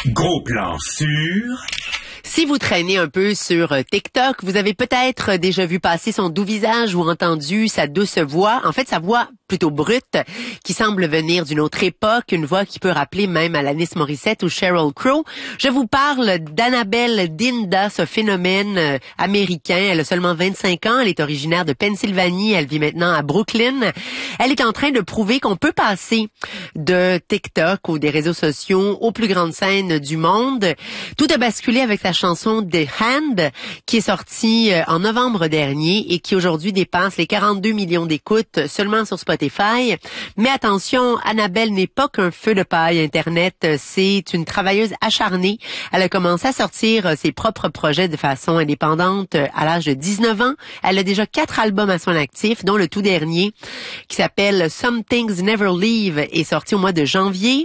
Gros plan sur... Si vous traînez un peu sur TikTok, vous avez peut-être déjà vu passer son doux visage ou entendu sa douce voix. En fait, sa voix plutôt brute, qui semble venir d'une autre époque, une voix qui peut rappeler même Alanis Morissette ou Sheryl Crow. Je vous parle d'Annabelle Dinda, ce phénomène américain. Elle a seulement 25 ans, elle est originaire de Pennsylvanie, elle vit maintenant à Brooklyn. Elle est en train de prouver qu'on peut passer de TikTok ou des réseaux sociaux aux plus grandes scènes du monde. Tout a basculé avec sa chanson The Hand, qui est sortie en novembre dernier et qui aujourd'hui dépasse les 42 millions d'écoutes seulement sur Spotify. Mais attention, Annabelle n'est pas qu'un feu de paille Internet, c'est une travailleuse acharnée. Elle a commencé à sortir ses propres projets de façon indépendante à l'âge de 19 ans. Elle a déjà 4 albums à son actif, dont le tout dernier qui s'appelle Some Things Never Leave est sorti au mois de janvier.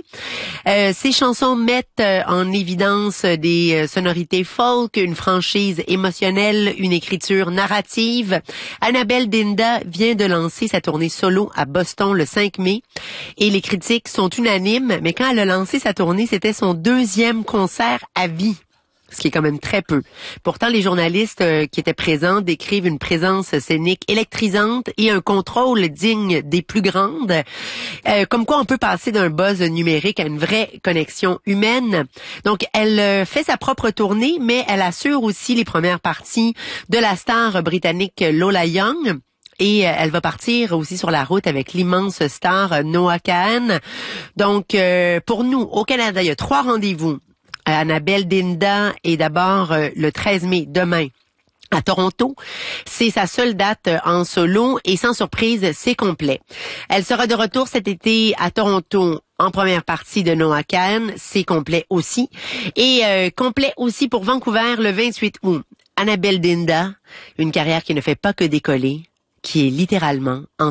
Ses chansons mettent en évidence des sonorités folk, une franchise émotionnelle, une écriture narrative. Annabelle Dinda vient de lancer sa tournée solo à Boston le 5 mai et les critiques sont unanimes, mais quand elle a lancé sa tournée, c'était son 2e concert à vie. Ce qui est quand même très peu. Pourtant, les journalistes qui étaient présents décrivent une présence scénique électrisante et un contrôle digne des plus grandes. Comme quoi, on peut passer d'un buzz numérique à une vraie connexion humaine. Donc, elle fait sa propre tournée, mais elle assure aussi les premières parties de la star britannique Lola Young. Et elle va partir aussi sur la route avec l'immense star Noah Kahan. Donc, pour nous, au Canada, il y a 3 rendez-vous. Annabelle Dinda est d'abord le 13 mai, demain, à Toronto. C'est sa seule date en solo et sans surprise, c'est complet. Elle sera de retour cet été à Toronto en première partie de Noah Kahan, c'est complet aussi. Et complet aussi pour Vancouver le 28 août. Annabelle Dinda, une carrière qui ne fait pas que décoller, qui est littéralement en